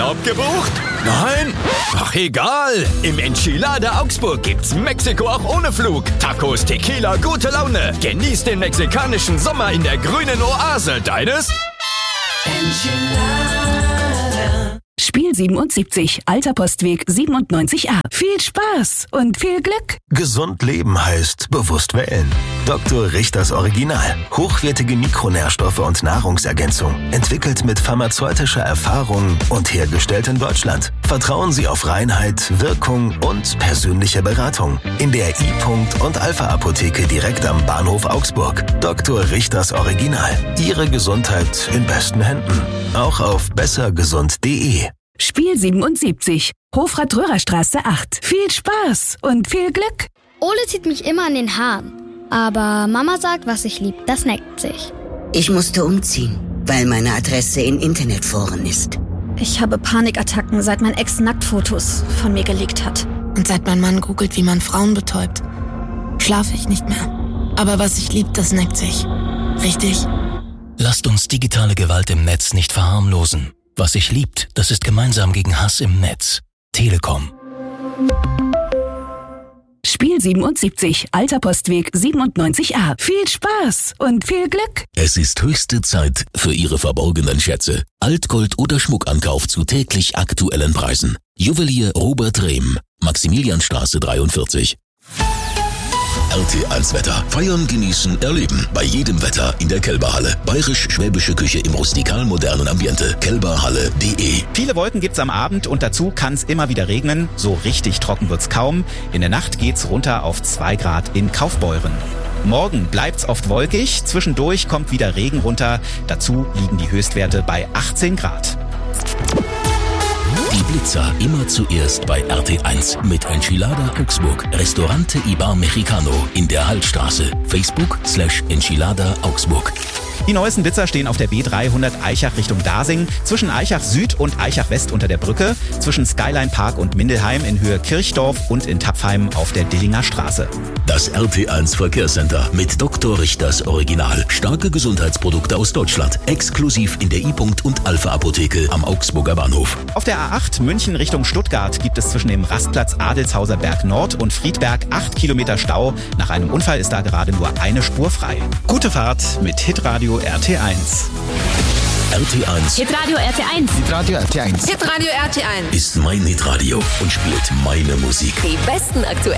abgebucht? Nein? Ach, egal. Im Enchilada Augsburg gibt's Mexiko auch ohne Flug. Tacos, Tequila, gute Laune. Genieß den mexikanischen Sommer in der grünen Oase deines Enchilada. Spiel 77, Alter Postweg 97a. Viel Spaß und viel Glück. Gesund leben heißt bewusst wählen. Dr. Richters Original. Hochwertige Mikronährstoffe und Nahrungsergänzung. Entwickelt mit pharmazeutischer Erfahrung und hergestellt in Deutschland. Vertrauen Sie auf Reinheit, Wirkung und persönliche Beratung. In der I-Punkt und Alpha-Apotheke direkt am Bahnhof Augsburg. Dr. Richters Original. Ihre Gesundheit in besten Händen. Auch auf bessergesund.de. Spiel 77, Hofrat-Röhrer-Straße 8. Viel Spaß und viel Glück. Ole zieht mich immer an den Haaren. Aber Mama sagt, was ich lieb, das neckt sich. Ich musste umziehen, weil meine Adresse in Internetforen ist. Ich habe Panikattacken, seit mein Ex Nacktfotos von mir gelegt hat. Und seit mein Mann googelt, wie man Frauen betäubt, schlafe ich nicht mehr. Aber was ich lieb, das neckt sich. Richtig? Lasst uns digitale Gewalt im Netz nicht verharmlosen. Was sich liebt, das ist gemeinsam gegen Hass im Netz. Telekom. Spiel 77, Alter Postweg 97a. Viel Spaß und viel Glück. Es ist höchste Zeit für Ihre verborgenen Schätze. Altgold oder Schmuckankauf zu täglich aktuellen Preisen. Juwelier Robert Rehm, Maximilianstraße 43. RT1 Wetter. Feiern, genießen, erleben. Bei jedem Wetter in der Kelberhalle. Bayerisch-schwäbische Küche im rustikal-modernen Ambiente. kelberhalle.de. Viele Wolken gibt's am Abend und dazu kann's immer wieder regnen. So richtig trocken wird's kaum. In der Nacht geht's runter auf 2 Grad in Kaufbeuren. Morgen bleibt's oft wolkig. Zwischendurch kommt wieder Regen runter. Dazu liegen die Höchstwerte bei 18 Grad. Die Blitzer immer zuerst bei RT1 mit Enchilada Augsburg. Restaurante Ibar Mexicano in der Hallstraße. Facebook/Enchilada Augsburg. Die neuesten Blitzer stehen auf der B300 Aichach Richtung Dasing, zwischen Aichach Süd und Aichach West unter der Brücke, zwischen Skyline Park und Mindelheim in Höhe Kirchdorf und in Tapfheim auf der Dillinger Straße. Das RT1 Verkehrscenter mit Dr. Richters Original. Starke Gesundheitsprodukte aus Deutschland. Exklusiv in der I-Punkt und Alpha-Apotheke am Augsburger Bahnhof. Auf der A8 München Richtung Stuttgart gibt es zwischen dem Rastplatz Adelshauser Berg Nord und Friedberg 8 Kilometer Stau. Nach einem Unfall ist da gerade nur eine Spur frei. Gute Fahrt mit Hitradio RT1. RT1 Hitradio RT1. Hitradio RT1. Hitradio RT1 ist mein Hitradio und spielt meine Musik. Die besten aktuellen